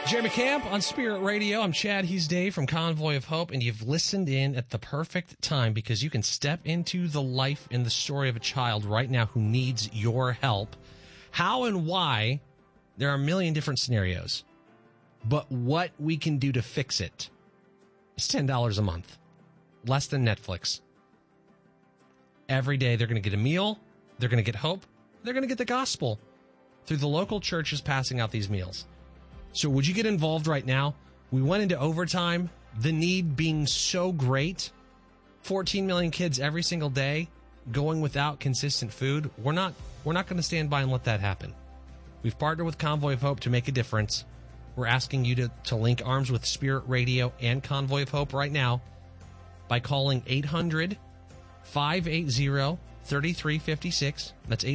Jeremy Camp on Spirit Radio. I'm Chad. He's Dave from Convoy of Hope, and you've listened in at the perfect time because you can step into the life and the story of a child right now who needs your help. How and why, there are a million different scenarios, but what we can do to fix it is $10 a month, less than Netflix. Every day they're going to get a meal, they're going to get hope, they're going to get the gospel through the local churches passing out these meals. So would you get involved right now? We went into overtime, the need being so great. 14 million kids every single day going without consistent food. We're not going to stand by and let that happen. We've partnered with Convoy of Hope to make a difference. We're asking you to link arms with Spirit Radio and Convoy of Hope right now by calling 800-580-3356. That's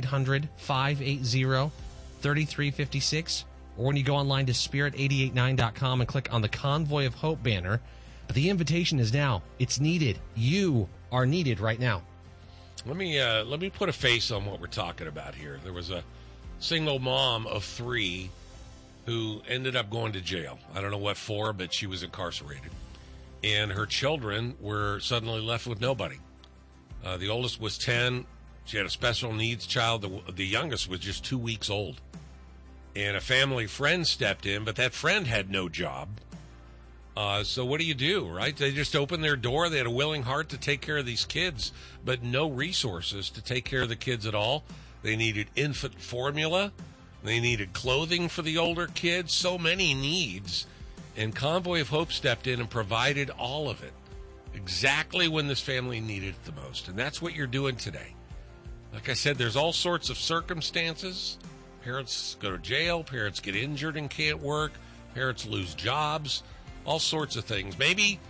800-580-3356. Or when you go online to spirit889.com and click on the Convoy of Hope banner. But the invitation is now. It's needed. You are needed right now. Let me put a face on what we're talking about here. There was a single mom of 3 who ended up going to jail. I don't know what for, but she was incarcerated. And her children were suddenly left with nobody. The oldest was 10. She had a special needs child. The youngest was just 2 weeks old. And a family friend stepped in, but that friend had no job. So what do you do, right? They just opened their door. They had a willing heart to take care of these kids, but no resources to take care of the kids at all. They needed infant formula. They needed clothing for the older kids. So many needs. And Convoy of Hope stepped in and provided all of it exactly when this family needed it the most. And that's what you're doing today. Like I said, there's all sorts of circumstances. Parents go to jail, parents get injured and can't work, parents lose jobs, all sorts of things. Maybe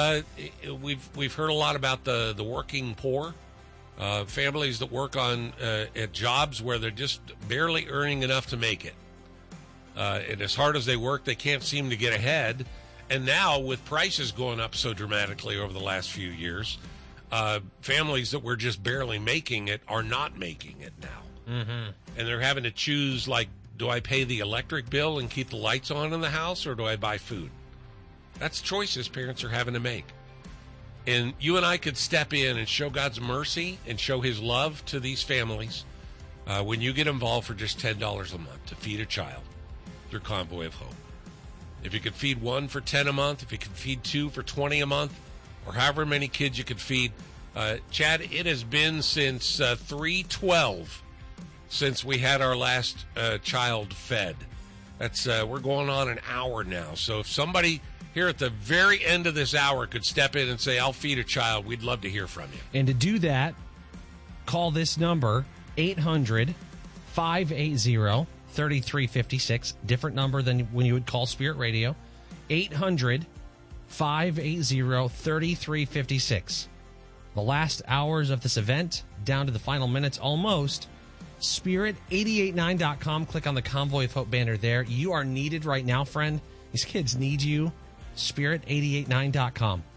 we've heard a lot about the working poor, families that work on at jobs where they're just barely earning enough to make it. And as hard as they work, they can't seem to get ahead. And now with prices going up so dramatically over the last few years, families that were just barely making it are not making it now. Mm-hmm. And they're having to choose, like, do I pay the electric bill and keep the lights on in the house, or do I buy food? That's choices parents are having to make. And you and I could step in and show God's mercy and show his love to these families when you get involved for just $10 a month to feed a child through Convoy of Hope. If you could feed 1 for $10 a month, if you could feed 2 for $20 a month, or however many kids you could feed. Chad, it has been since 3/12 since we had our last child fed. That's we're going on an hour now. So if somebody here at the very end of this hour could step in and say, I'll feed a child, we'd love to hear from you. And to do that, call this number, 800-580-3356. Different number than when you would call Spirit Radio. 800-580-3356. The last hours of this event, down to the final minutes almost. Spirit889.com. Click on the Convoy of Hope banner there. You are needed right now, friend. These kids need you. Spirit889.com.